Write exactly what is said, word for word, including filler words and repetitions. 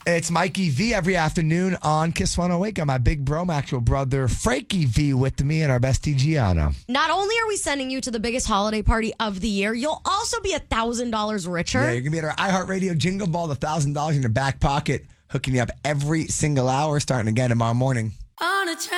It's Mikey V every afternoon on Kiss one oh eight. Got my big bro, my actual brother, Frankie V with me and our bestie, Gianna. Not only are we sending you to the biggest holiday party of the year, you'll also be one thousand dollars richer. Yeah, you're going to be at our iHeartRadio Jingle Ball, the one thousand dollars in your back pocket, hooking you up every single hour, starting again tomorrow morning. On a